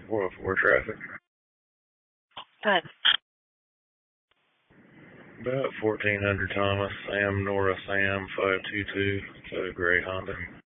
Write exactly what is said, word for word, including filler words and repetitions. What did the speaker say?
four oh four traffic. Good. About fourteen hundred Thomas, Sam Nora Sam five two two, it's a gray Honda.